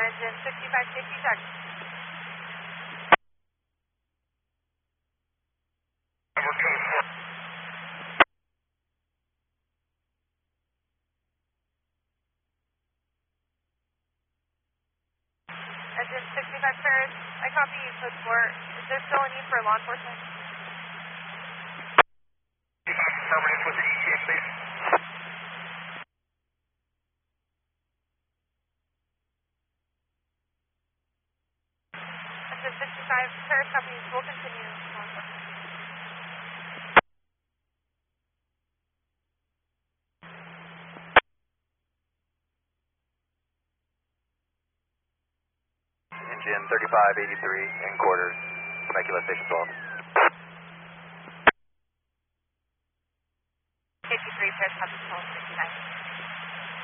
Engine 65, safety check. Engine 65 Paris, I copy you, code 4. Is there still a need for law enforcement? Affirmative with the ETA, please. Engine 65 Paris, copy you, we'll continue law enforcement. Engine 3583 in quarters, Temecula Station 12. 53 Paris, copy 12, 69.